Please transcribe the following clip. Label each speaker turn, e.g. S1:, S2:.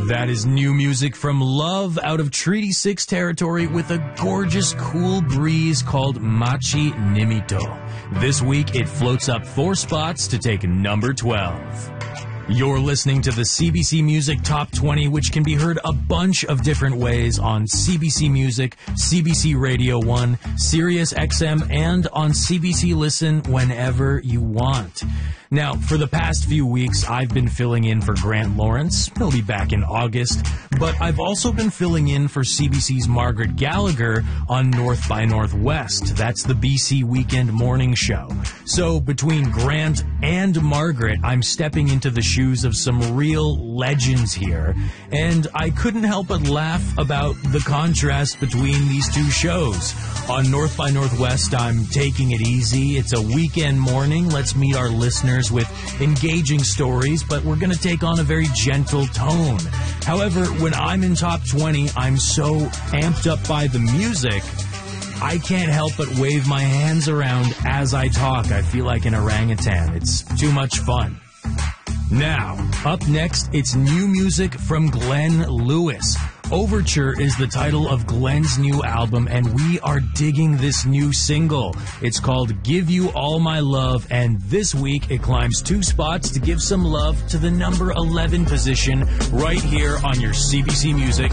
S1: That is new music from Love out of Treaty 6 territory with a gorgeous cool breeze called Machi Nimito. This week it floats up 4 spots to take number 12. You're listening to the CBC Music Top 20, which can be heard a bunch of different ways on CBC Music, CBC Radio 1, Sirius XM, and on CBC Listen whenever you want. Now, for the past few weeks, I've been filling in for Grant Lawrence. He'll be back in August. But I've also been filling in for CBC's Margaret Gallagher on North by Northwest. That's the BC Weekend Morning Show. So between Grant and Margaret, I'm stepping into the shoes of some real legends here. And I couldn't help but laugh about the contrast between these two shows. On North by Northwest, I'm taking it easy. It's a weekend morning. Let's meet our listeners with engaging stories, but we're going to take on a very gentle tone. However, when I'm in Top 20, I'm so amped up by the music, I can't help but wave my hands around as I talk. I feel like an orangutan. It's too much fun. Now, up next, it's new music from Glenn Lewis. Overture is the title of Glenn's new album, and we are digging this new single. It's called Give You All My Love, and this week it climbs 2 spots to give some love to the number 11 position right here on your CBC Music